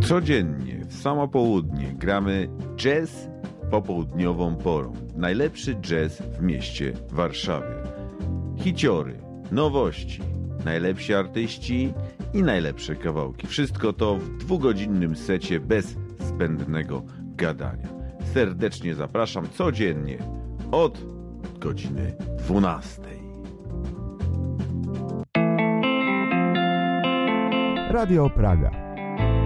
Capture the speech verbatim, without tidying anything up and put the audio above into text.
Codziennie w samo południe gramy jazz popołudniową porą. Najlepszy jazz w mieście Warszawie. Hiciory, nowości, najlepsi artyści i najlepsze kawałki. Wszystko to w dwugodzinnym secie bez zbędnego gadania. Serdecznie zapraszam codziennie od godziny dwunastej. Radio Praga.